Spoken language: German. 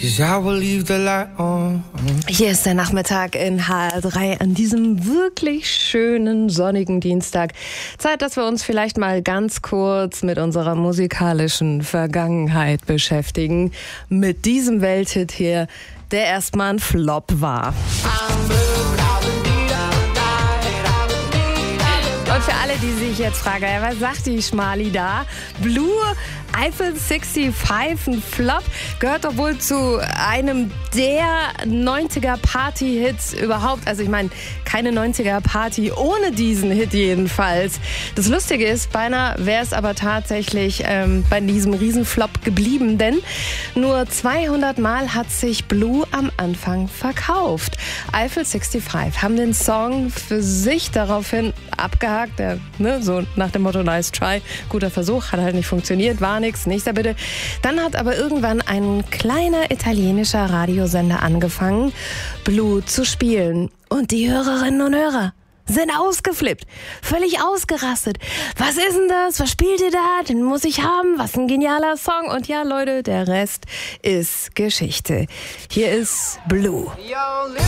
'cause I will leave the light on. Hier ist der Nachmittag in HR3 an diesem wirklich schönen sonnigen Dienstag. Zeit, dass wir uns vielleicht mal ganz kurz mit unserer musikalischen Vergangenheit beschäftigen. Mit diesem Welthit hier, der erstmal ein Flop war. Und für alle, die sich jetzt fragen, was sagt die Schmali da? Blue, Eiffel 65, ein Flop, gehört doch wohl zu einem der 90er-Party-Hits überhaupt. Also ich meine, keine 90er-Party ohne diesen Hit jedenfalls. Das Lustige ist, beinahe wäre es aber tatsächlich bei diesem Riesenflop geblieben, denn nur 200 Mal hat sich Blue am Anfang verkauft. Eiffel 65 haben den Song für sich daraufhin abgehakt, so nach dem Motto nice try, guter Versuch, hat halt nicht funktioniert, war nix, nächster bitte. Dann hat aber irgendwann ein kleiner italienischer Radiosender angefangen, Blue zu spielen. Und die Hörerinnen und Hörer sind ausgeflippt, völlig ausgerastet. Was ist denn das? Was spielt ihr da? Den muss ich haben. Was ein genialer Song. Und ja, Leute, der Rest ist Geschichte. Hier ist Blue.